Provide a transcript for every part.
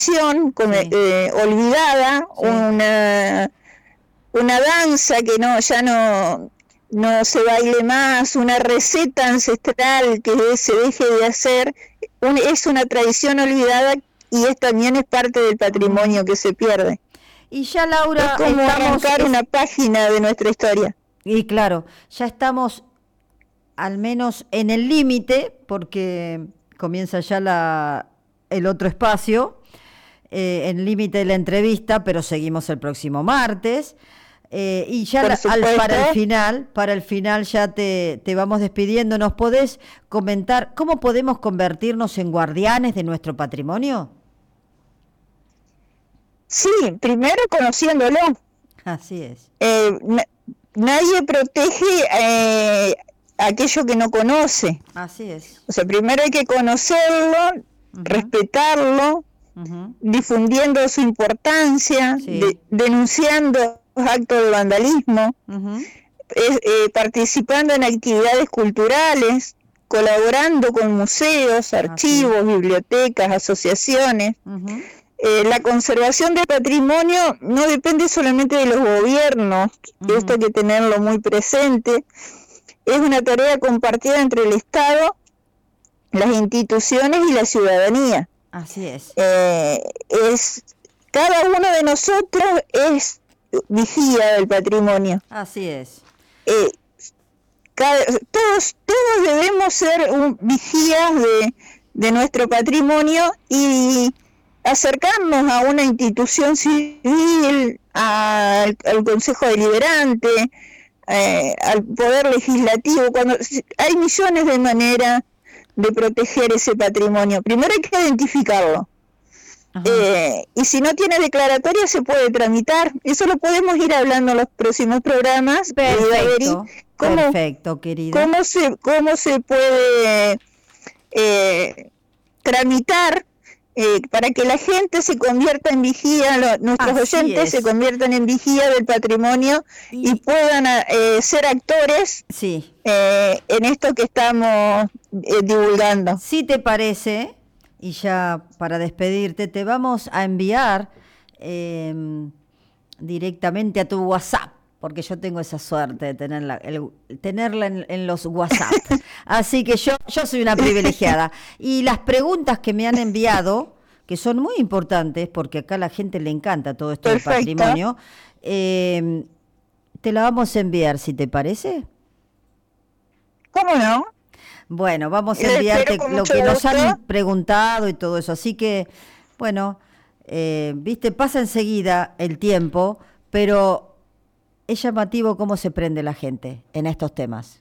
olvidada, una danza que no se baile más, una receta ancestral que se deje de hacer, es una tradición olvidada y también es parte del patrimonio que se pierde. Y ya, Laura, es como arrancar una página de nuestra historia. Y claro, ya estamos al menos en el límite, porque comienza ya el otro espacio, en el límite de la entrevista, pero seguimos el próximo martes. Y ya para el final ya te vamos despidiendo. ¿Nos podés comentar cómo podemos convertirnos en guardianes de nuestro patrimonio? Sí, primero conociéndolo. Así es. Nadie protege aquello que no conoce. Así es. O sea, primero hay que conocerlo, respetarlo, difundiendo su importancia, denunciando los actos de vandalismo, participando en actividades culturales, colaborando con museos, archivos, bibliotecas, asociaciones. La conservación del patrimonio no depende solamente de los gobiernos, esto hay que tenerlo muy presente. Es una tarea compartida entre el Estado, las instituciones y la ciudadanía. Así es. Cada uno de nosotros es vigía del patrimonio. Así es. Todos debemos ser vigías de nuestro patrimonio y acercarnos a una institución civil, al Consejo Deliberante, al Poder Legislativo, cuando hay millones de maneras de proteger ese patrimonio. Primero hay que identificarlo. Y si no tiene declaratoria se puede tramitar. Eso lo podemos ir hablando en los próximos programas. Perfecto, querida. ¿Cómo se puede tramitar para que la gente se convierta en vigía, nuestros oyentes se conviertan en vigía del patrimonio y puedan ser actores en esto que estamos divulgando? Si te parece, y ya para despedirte, te vamos a enviar directamente a tu WhatsApp, porque yo tengo esa suerte de tenerla en los WhatsApp. Así que yo soy una privilegiada. Y las preguntas que me han enviado, que son muy importantes, porque acá a la gente le encanta todo esto del patrimonio, te la vamos a enviar, si te parece. ¿Cómo no? Bueno, vamos a enviarte lo que nos han preguntado y todo eso. Así que, bueno, viste, pasa enseguida el tiempo, pero es llamativo cómo se prende la gente en estos temas.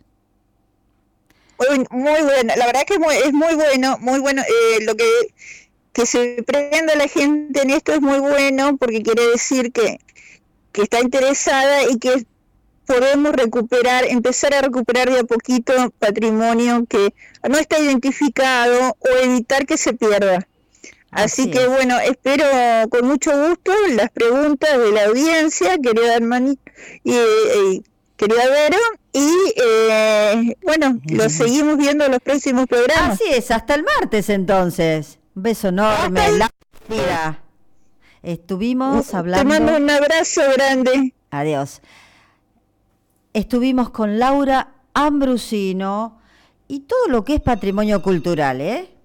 Muy bueno, la verdad que es muy bueno, lo que se prenda la gente en esto es muy bueno, porque quiere decir que está interesada y que podemos empezar a recuperar de a poquito patrimonio que no está identificado o evitar que se pierda. Así que bueno, espero con mucho gusto las preguntas de la audiencia, querida Armani y querida Vero, y bueno, lo seguimos viendo en los próximos programas. Así es, hasta el martes entonces. Un beso enorme. Mira, estuvimos hablando. Te mando un abrazo grande. Adiós. Estuvimos con Laura Ambrusino y todo lo que es patrimonio cultural,